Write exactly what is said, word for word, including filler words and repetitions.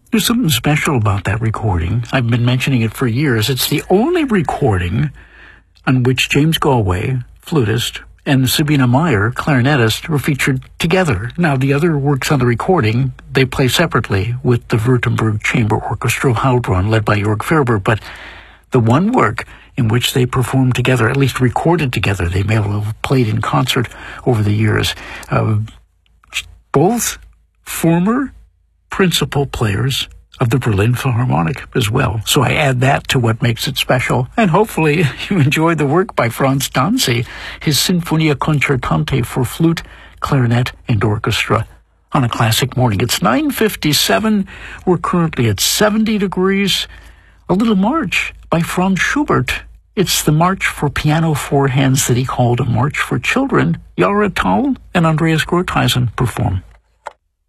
There's something special about that recording. I've been mentioning it for years. It's the only recording on which James Galway, flutist, and Sabina Meyer, clarinetist, were featured together. Now, the other works on the recording, they play separately with the Württemberg Chamber Orchestra Heilbronn, led by Jörg Ferber, but the one work in which they performed together, at least recorded together, they may have played in concert over the years, uh, both former principal players of the Berlin Philharmonic as well. So I add that to what makes it special. And hopefully you enjoyed the work by Franz Danzi, his Sinfonia Concertante for flute, clarinet, and orchestra on a classic morning. It's nine fifty-seven. We're currently at seventy degrees. A little march by Franz Schubert. It's the March for Piano Four Hands that he called a March for Children. Jahre Tal and Andreas Grotheisen perform.